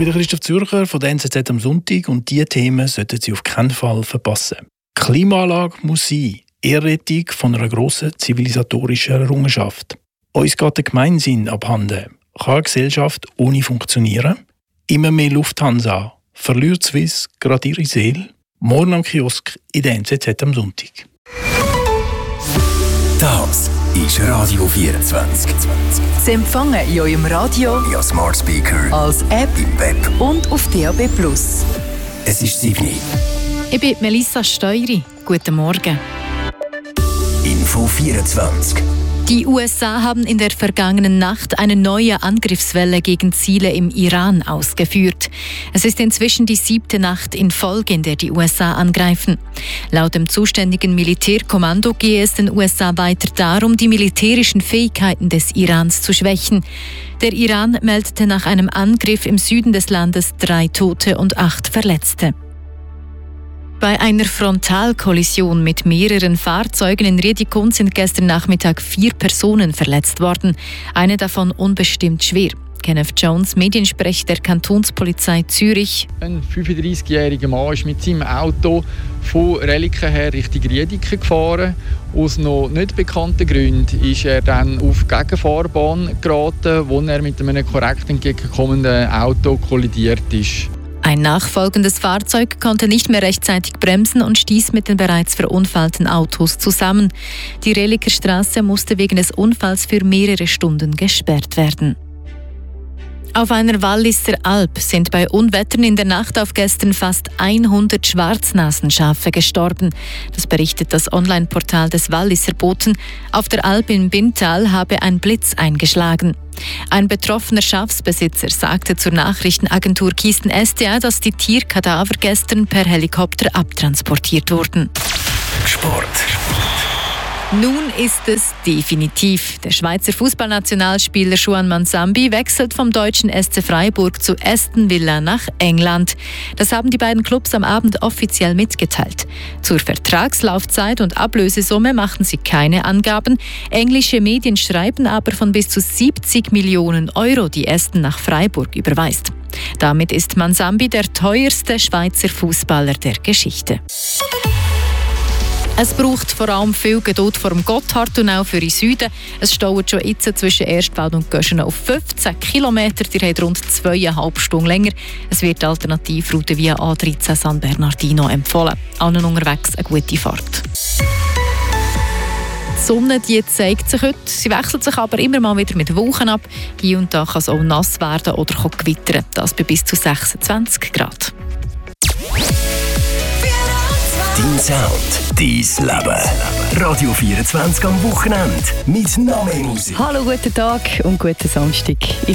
Ich bin Christoph Zürcher von der NZZ am Sonntag und diese Themen sollten Sie auf keinen Fall verpassen. Klimaanlage muss sein. Ehrrettung von einer grossen zivilisatorischen Errungenschaft. Uns geht der Gemeinsinn abhanden. Kann eine Gesellschaft ohne funktionieren? Immer mehr Lufthansa. Verliert Swiss gerade ihre Seele? Morgen am Kiosk in der NZZ am Sonntag. Das ist Radio 24. Sie empfangen in eurem Radio, via Smart Speaker, als App im Web und auf DAB+. Es ist 7 Uhr. Ich bin Melissa Steury. Guten Morgen. Info 24. Die USA haben in der vergangenen Nacht eine neue Angriffswelle gegen Ziele im Iran ausgeführt. Es ist inzwischen die 7. Nacht in Folge, in der die USA angreifen. Laut dem zuständigen Militärkommando gehe es den USA weiter darum, die militärischen Fähigkeiten des Irans zu schwächen. Der Iran meldete nach einem Angriff im Süden des Landes 3 Tote und 8 Verletzte. Bei einer Frontalkollision mit mehreren Fahrzeugen in Riedikon sind gestern Nachmittag 4 Personen verletzt worden. Eine davon unbestimmt schwer. Kenneth Jones, Mediensprecher der Kantonspolizei Zürich. Ein 35-jähriger Mann ist mit seinem Auto von Reliken her Richtung Riediken gefahren. Aus noch nicht bekannten Gründen ist er dann auf die Gegenfahrbahn geraten, wo er mit einem korrekt entgegenkommenden Auto kollidiert ist. Ein nachfolgendes Fahrzeug konnte nicht mehr rechtzeitig bremsen und stieß mit den bereits verunfallten Autos zusammen. Die Reliker Straße musste wegen des Unfalls für mehrere Stunden gesperrt werden. Auf einer Walliser Alp sind bei Unwettern in der Nacht auf gestern fast 100 Schwarznasenschafe gestorben. Das berichtet das Online-Portal des Walliser Boten. Auf der Alp im Bintal habe ein Blitz eingeschlagen. Ein betroffener Schafsbesitzer sagte zur Nachrichtenagentur Kisten SDA, dass die Tierkadaver gestern per Helikopter abtransportiert wurden. Sport. Nun ist es definitiv. Der Schweizer Fußballnationalspieler Juan Manzambi wechselt vom deutschen SC Freiburg zu Aston Villa nach England. Das haben die beiden Clubs am Abend offiziell mitgeteilt. Zur Vertragslaufzeit und Ablösesumme machten sie keine Angaben. Englische Medien schreiben aber von bis zu 70 Millionen Euro, die Aston nach Freiburg überweist. Damit ist Manzambi der teuerste Schweizer Fußballer der Geschichte. Es braucht vor allem viel Geduld vor dem Gotthardtunnel für den Süden. Es staut schon jetzt zwischen Erstwald und Göschenen auf 15 Kilometer. Ihr habt rund 2,5 Stunden länger. Es wird die Alternativroute via A13 San Bernardino empfohlen. Allen unterwegs eine gute Fahrt. Die Sonne die zeigt sich heute. Sie wechselt sich aber immer mal wieder mit Wolken ab. Hier und da kann es auch nass werden oder gewittern. Das bei bis zu 26 Grad. Dein Sound, dein Leben. Radio 24 am Wochenende. Mit noch mehr Musik. Hallo, guten Tag und guten Samstag.